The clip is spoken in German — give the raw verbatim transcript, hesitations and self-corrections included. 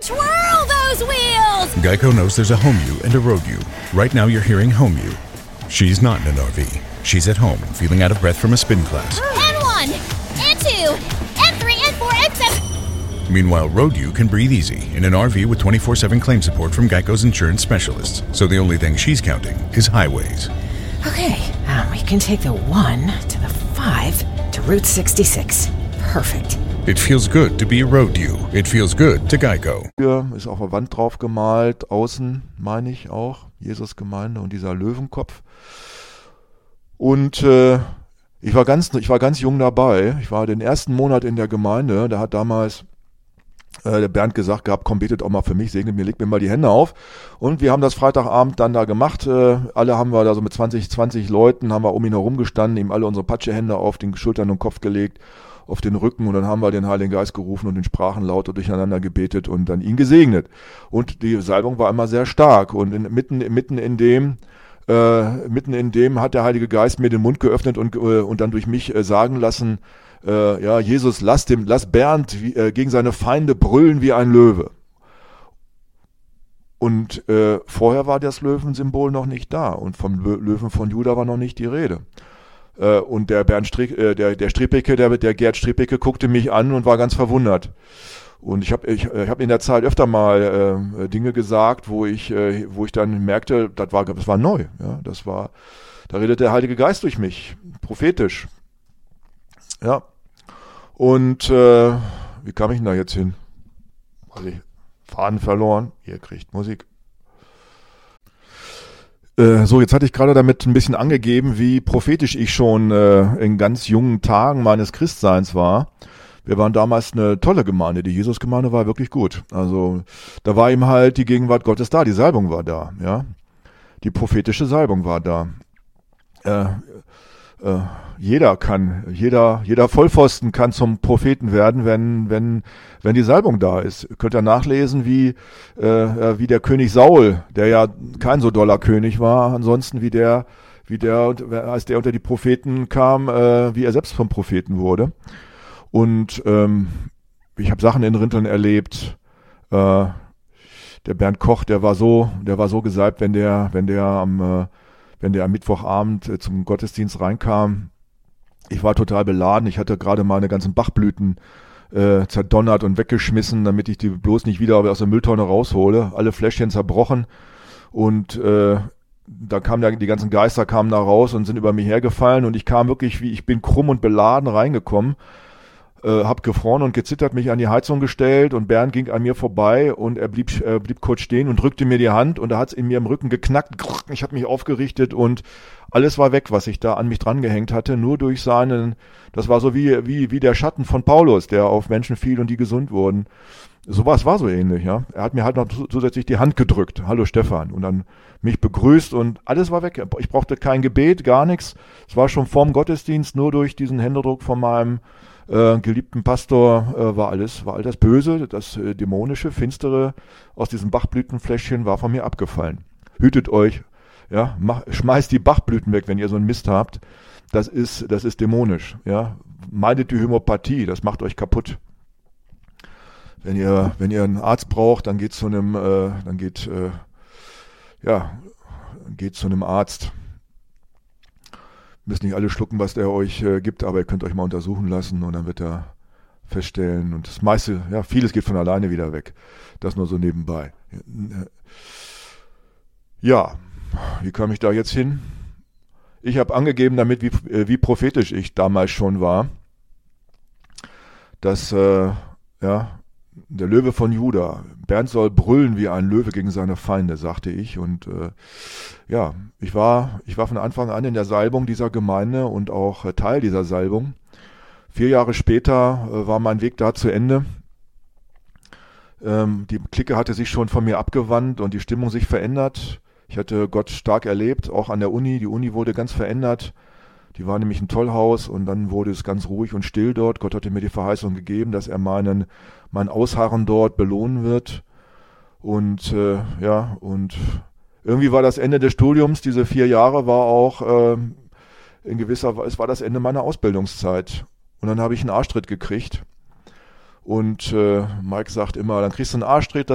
Twirl those wheels! Geico knows there's a home you and a road you. Right now you're hearing home you. She's not in an R V. She's at home, feeling out of breath from a spin class. N one, N two, N three, N four, N seven. Meanwhile, road you can breathe easy in an R V with twenty-four seven claim support from Geico's insurance specialists. So the only thing she's counting is highways. Okay, um, we can take the one to the five to Route sixty-six. Perfect. It feels good to be a road you. It feels good to Geico. Hier ist auf der Wand drauf gemalt, außen meine ich auch, Jesus Gemeinde und dieser Löwenkopf. Und äh, ich war ganz, ich war ganz jung dabei. Ich war den ersten Monat in der Gemeinde. Da hat damals äh, der Bernd gesagt gehabt, komm, betet auch mal für mich, segnet mir, legt mir mal die Hände auf. Und wir haben das Freitagabend dann da gemacht. Äh, alle haben wir da so mit zwanzig, zwanzig Leuten, haben wir um ihn herum gestanden, ihm alle unsere Patschehände auf den Schultern und Kopf gelegt, auf den Rücken, und dann haben wir den Heiligen Geist gerufen und in Sprachen lauter durcheinander gebetet und dann ihn gesegnet. Und die Salbung war immer sehr stark, und in, mitten, mitten in dem äh, mitten in dem hat der Heilige Geist mir den Mund geöffnet und, äh, und dann durch mich äh, sagen lassen, äh, ja, Jesus, lass, dem, lass Bernd wie, äh, gegen seine Feinde brüllen wie ein Löwe. Und äh, vorher war das Löwensymbol noch nicht da, und vom Löwen von Juda war noch nicht die Rede. Äh, und der Bernd Strick, äh, der, der Strippeke, der, der Gerd Strippeke guckte mich an und war ganz verwundert. Und ich habe ich, ich hab in der Zeit öfter mal äh, Dinge gesagt, wo ich, äh, wo ich dann merkte, das war, das war neu. Ja, das war, da redet der Heilige Geist durch mich, prophetisch. Ja. Und äh, wie kam ich denn da jetzt hin? Also ich Faden verloren. Ihr kriegt Musik. Äh, so, jetzt hatte ich gerade damit ein bisschen angegeben, wie prophetisch ich schon äh, in ganz jungen Tagen meines Christseins war. Wir waren damals eine tolle Gemeinde, die Jesusgemeinde war wirklich gut. Also da war eben halt die Gegenwart Gottes da, die Salbung war da, ja. Die prophetische Salbung war da. Äh, äh, jeder kann, jeder, jeder Vollpfosten kann zum Propheten werden, wenn, wenn, wenn die Salbung da ist. Ihr könnt ihr nachlesen, wie, äh, wie der König Saul, der ja kein so doller König war, ansonsten wie der, wie der, als der unter die Propheten kam, äh, wie er selbst vom Propheten wurde. Und ähm, ich habe Sachen in Rinteln erlebt. Äh, der Bernd Koch, der war so, der war so gesalbt, wenn der, wenn der am, äh, wenn der am Mittwochabend äh, zum Gottesdienst reinkam. Ich war total beladen. Ich hatte gerade meine ganzen Bachblüten äh, zerdonnert und weggeschmissen, damit ich die bloß nicht wieder aus der Mülltonne raushole. Alle Fläschchen zerbrochen, und äh, da kamen da, die ganzen Geister kamen da raus und sind über mich hergefallen, und ich kam wirklich, wie ich bin krumm und beladen reingekommen. Äh, hab gefroren und gezittert, mich an die Heizung gestellt, und Bernd ging an mir vorbei, und er blieb, äh, blieb kurz stehen und drückte mir die Hand, und da hat's in mir im Rücken geknackt. Ich habe mich aufgerichtet, und alles war weg, was ich da an mich dran gehängt hatte, nur durch seinen, das war so wie, wie, wie der Schatten von Paulus, der auf Menschen fiel und die gesund wurden. Sowas war so ähnlich, ja. Er hat mir halt noch zusätzlich die Hand gedrückt. Hallo Stefan. Und dann mich begrüßt, und alles war weg. Ich brauchte kein Gebet, gar nichts. Es war schon vorm Gottesdienst, nur durch diesen Händedruck von meinem Äh, geliebten Pastor äh, war alles, war all das Böse, das äh, dämonische, finstere aus diesem Bachblütenfläschchen war von mir abgefallen. Hütet euch, ja, mach, schmeißt die Bachblüten weg, wenn ihr so einen Mist habt. Das ist, das ist dämonisch, ja. Meidet die Homöopathie, das macht euch kaputt. Wenn ihr, wenn ihr einen Arzt braucht, dann geht zu einem, äh, dann geht, äh, ja, geht zu einem Arzt. Müsst nicht alle schlucken, was der euch äh, gibt, aber ihr könnt euch mal untersuchen lassen, und dann wird er feststellen. Und das meiste, ja, vieles geht von alleine wieder weg. Das nur so nebenbei. Ja, wie kam ich da jetzt hin? Ich habe angegeben damit, wie, äh, wie prophetisch ich damals schon war. Dass, äh, ja, der Löwe von Juda, Bernd soll brüllen wie ein Löwe gegen seine Feinde, sagte ich. Und äh, ja, ich war, ich war von Anfang an in der Salbung dieser Gemeinde und auch äh, Teil dieser Salbung. Vier Jahre später äh, war mein Weg da zu Ende. Ähm, die Clique hatte sich schon von mir abgewandt und die Stimmung sich verändert. Ich hatte Gott stark erlebt, auch an der Uni. Die Uni wurde ganz verändert. Die war nämlich ein Tollhaus, und dann wurde es ganz ruhig und still dort. Gott hatte mir die Verheißung gegeben, dass er meinen, mein Ausharren dort belohnen wird. Und äh, ja, und irgendwie war das Ende des Studiums, diese vier Jahre war auch äh, in gewisser Weise, es war das Ende meiner Ausbildungszeit. Und dann habe ich einen Arschtritt gekriegt. Und äh, Mike sagt immer, dann kriegst du einen Arschtritt,